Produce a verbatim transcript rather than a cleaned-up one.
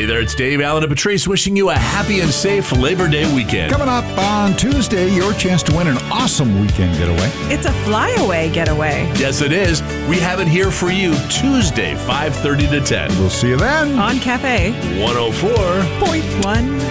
there, it's Dave, Alan, and Patrice wishing you a happy and safe Labor Day weekend. Coming up on Tuesday, your chance to win an awesome weekend getaway. It's a flyaway getaway. Yes, it is. We have it here for you Tuesday, five thirty to ten. We'll see you then. On Cafe one oh four point one.